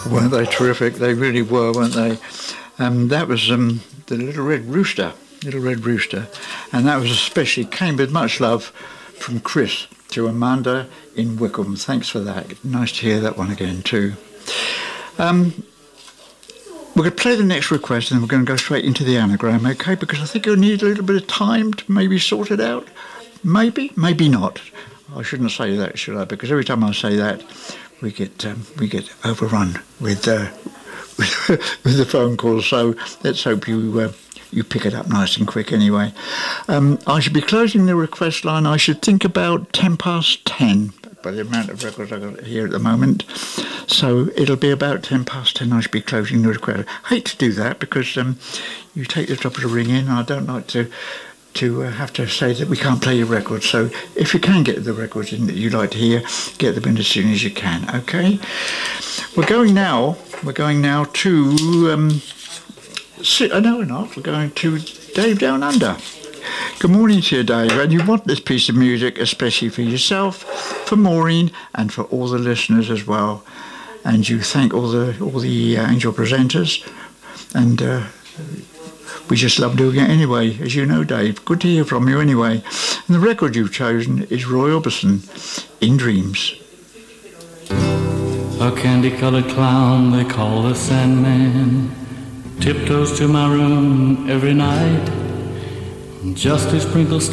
Weren't they terrific? They really were, weren't they? That was the Little Red Rooster, and that was especially came with much love from Chris to Amanda in Wickham. Thanks for that. Nice to hear that one again too. We're going to play the next request and then we're going to go straight into the anagram, okay? Because I think you'll need a little bit of time to maybe sort it out. Maybe not. I shouldn't say that, should I? Because every time I say that, we get overrun with the phone calls. So let's hope you pick it up nice and quick anyway. I should be closing the request line. I should think about 10:10 by the amount of records I've got here at the moment. So it'll be about 10:10 I should be closing the request. I hate to do that because you take the trouble to ring in. I don't like to have to say that we can't play your records. So if you can get the records in that you'd like to hear, get them in as soon as you can, okay? We're going now to... no, we're not. We're going to Dave Down Under. Good morning to you, Dave. And you want this piece of music especially for yourself, for Maureen, and for all the listeners as well. And you thank all the Angel presenters, and we just love doing it anyway, as you know, Dave. Good to hear from you anyway. And the record you've chosen is Roy Orbison, In Dreams. A candy-colored clown they call the Sandman tiptoes to my room every night just to sprinkle